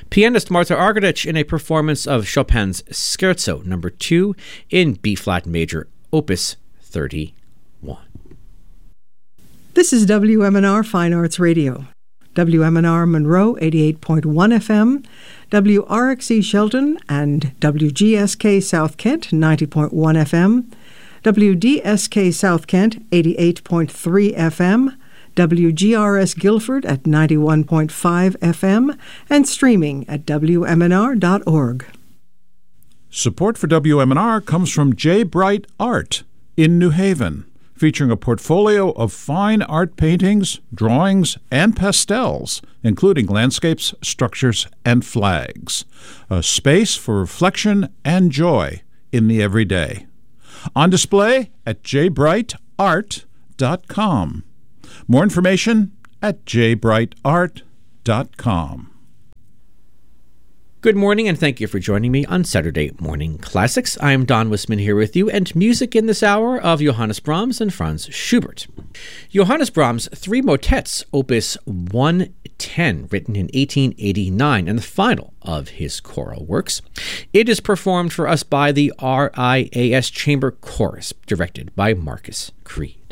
Pianist Martha Argerich in a performance of Chopin's Scherzo No. 2 in B-flat major, Opus 31. This is WMNR Fine Arts Radio. WMNR Monroe 88.1 FM, WRXE Shelton and WGSK South Kent 90.1 FM, WDSK South Kent 88.3 FM, WGRS Guilford at 91.5 FM, and streaming at WMNR.org. Support for WMNR comes from J. Bright Art in New Haven, featuring a portfolio of fine art paintings, drawings, and pastels, including landscapes, structures, and flags. A space for reflection and joy in the everyday. On display at jbrightart.com. More information at jbrightart.com. Good morning, and thank you for joining me on Saturday Morning Classics. I am Don Wisman here with you, and music in this hour of Johannes Brahms and Franz Schubert. Johannes Brahms' three motets, Opus 110, written in 1889, and the final of his choral works. It is performed for us by the RIAS Chamber Chorus, directed by Marcus Cree.